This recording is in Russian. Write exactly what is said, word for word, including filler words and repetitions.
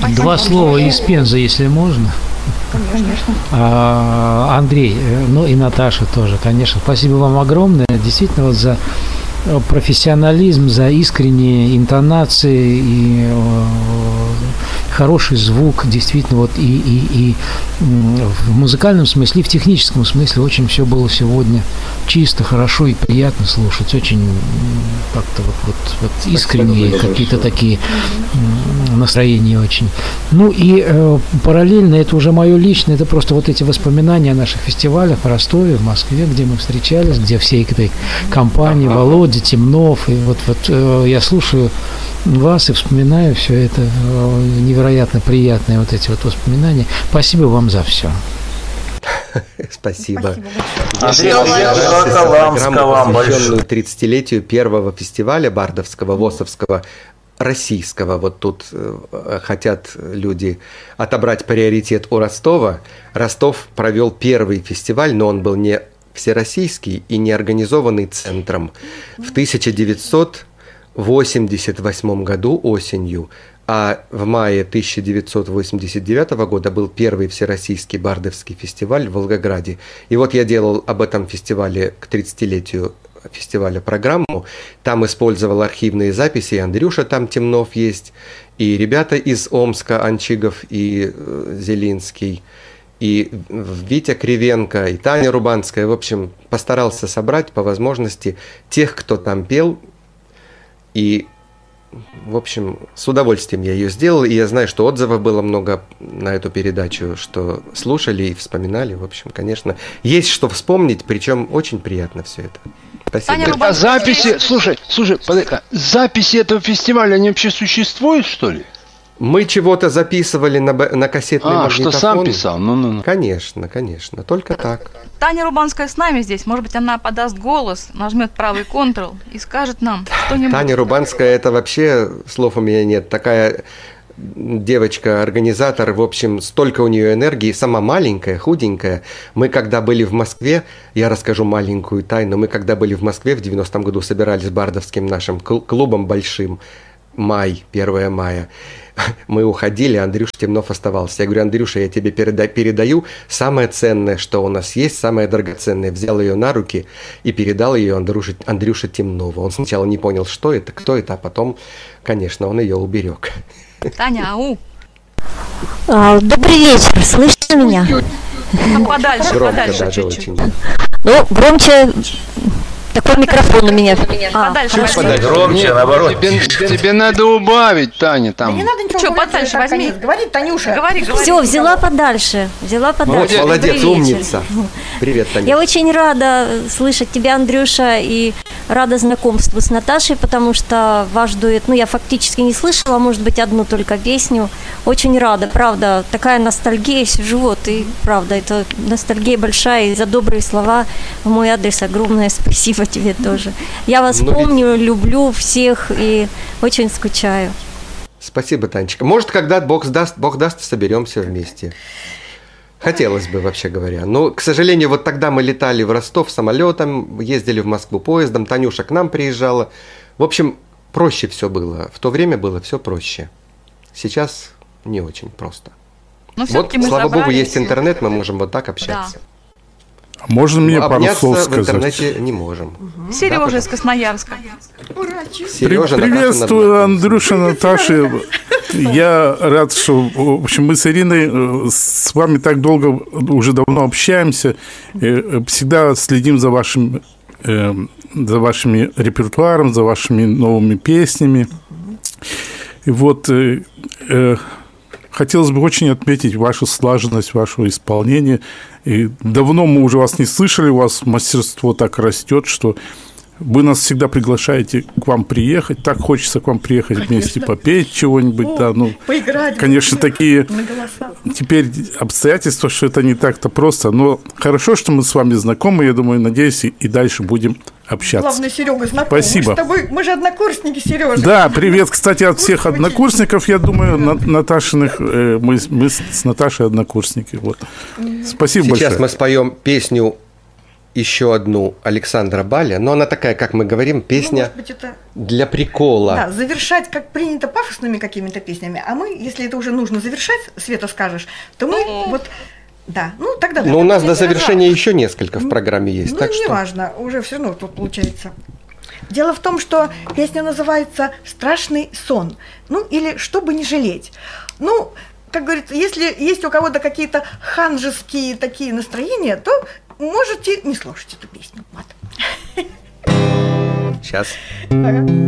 Два слова из Пензы, если можно. Конечно. А, Андрей, ну и Наташа тоже, конечно. Спасибо вам огромное, действительно, вот за профессионализм, за искренние интонации и э, хороший звук, действительно, вот и, и, и в музыкальном смысле, и в техническом смысле очень все было сегодня чисто, хорошо и приятно слушать, очень как-то вот, вот, вот искренние какие-то такие настроения очень. Ну и э, параллельно, это уже мое личное, это просто вот эти воспоминания о наших фестивалях в Ростове, в Москве, где мы встречались, где всей этой компании, Володя, Темнов, и вот, вот э, я слушаю вас и вспоминаю все это, э, невероятно приятные вот эти вот воспоминания. Спасибо вам за все. Спасибо. Андрей, программу, посвященную тридцатилетию первого фестиваля бардовского, ВОСовского, российского. Вот тут э, хотят люди отобрать приоритет у Ростова. Ростов провел первый фестиваль, но он был не всероссийский и не организованный центром. В тысяча девятьсот восемьдесят восьмом году осенью, а в мае тысяча девятьсот восемьдесят девятого года был первый всероссийский бардовский фестиваль в Волгограде. И вот я делал об этом фестивале к тридцатилетию фестиваля программу. Там использовал архивные записи, и Андрюша там Темнов есть, и ребята из Омска, Анчигов и э, Зелинский, и Витя Кривенко, и Таня Рубанская. В общем, постарался собрать по возможности тех, кто там пел. И, в общем, с удовольствием я ее сделал. И я знаю, что отзывов было много на эту передачу, что слушали и вспоминали. В общем, конечно, есть что вспомнить, причем очень приятно все это. Спасибо. А записи, слушай, слушай, записи этого фестиваля, они вообще существуют, что ли? Мы чего-то записывали на, на кассетный а, магнитофон. А, что сам писал? Ну, ну, ну. Конечно, конечно, только так. Таня Рубанская с нами здесь. Может быть, она подаст голос, нажмет правый контрол и скажет нам что-нибудь. Таня Рубанская, это вообще, слов у меня нет, такая девочка-организатор, в общем, столько у нее энергии, сама маленькая, худенькая. Мы, когда были в Москве, я расскажу маленькую тайну, мы, когда были в Москве в девяностом году, собирались с бардовским нашим клубом большим, май, первое мая, мы уходили, Андрюша Темнов оставался. Я говорю: Андрюша, я тебе переда- передаю самое ценное, что у нас есть, самое драгоценное. Взял ее на руки и передал ее Андрюше, Андрюше Темнову. Он сначала не понял, что это, кто это, а потом, конечно, он ее уберег. Таня, ау! А, добрый вечер, слышите меня? А подальше, громко подальше даже чуть-чуть. очень. Ну, громче. Такой микрофон у меня. А, подальше возьми. Громче, наоборот. Тебе, тебе надо убавить, Таня, там. Да не надо ничего Что, говорить, подальше так, возьми. конечно. Говорит Танюша. Говори, говори. Все, взяла подальше. Взяла подальше. Вот, молодец, Добрый умница. вечер. Привет, Таня. Я очень рада слышать тебя, Андрюша, и рада знакомству с Наташей, потому что ваш дуэт, ну, я фактически не слышала, может быть, одну только песню. Очень рада, правда, такая ностальгия, сижу вот, и правда, это ностальгия большая, и за добрые слова в мой адрес огромное спасибо тебе тоже. Я вас ну, помню, ведь... люблю всех и очень скучаю. Спасибо, Танечка. Может, когда Бог даст, Бог даст, соберемся вместе. Хотелось бы, вообще говоря. Но, к сожалению, вот тогда мы летали в Ростов самолетом, ездили в Москву поездом, Танюша к нам приезжала. В общем, проще все было. В то время было все проще. Сейчас не очень просто. Но вот, слава богу, есть интернет, мы можем вот так общаться. Да. Можно мне пару слов в сказать? В интернете не можем. Угу. Сережа да, из Красноярска. Сережа, приветствую, Наташа, Андрюша, Наташа. Я рад, что, в общем, мы с Ириной с вами так долго, уже давно общаемся. Всегда следим за вашим, за вашими репертуаром, за вашими новыми песнями. И вот хотелось бы очень отметить вашу слаженность, вашего исполнения. И давно мы уже вас не слышали, у вас мастерство так растет, что вы нас всегда приглашаете к вам приехать. Так хочется к вам приехать, конечно, вместе попеть чего-нибудь. О, да, ну, поиграть. Конечно, такие теперь обстоятельства, что это не так-то просто. Но хорошо, что мы с вами знакомы. Я думаю, надеюсь, и дальше будем общаться. Главное, Серега, знакомы. Спасибо. Мы, с тобой, мы же однокурсники, Сережа. Да, привет, кстати, от всех однокурсников. Я думаю, на, Наташиных, э, мы, мы с Наташей однокурсники. Вот. Спасибо Сейчас большое. Сейчас мы споем песню еще одну Александра Баля, но она такая, как мы говорим, песня Ну, может быть, это... для прикола. Да, завершать, как принято, пафосными какими-то песнями. А мы, если это уже нужно завершать, Света, скажешь, то мы вот... Да, ну тогда... Но да, у нас до песня завершения раза. еще несколько в программе есть. Ну, так что... неважно, уже все равно тут получается. Дело в том, что песня называется «Страшный сон», ну или «Чтобы не жалеть». Ну, как говорится, если есть у кого-то какие-то ханжеские такие настроения, то можете не слушать эту песню. Вот. Сейчас. Ага.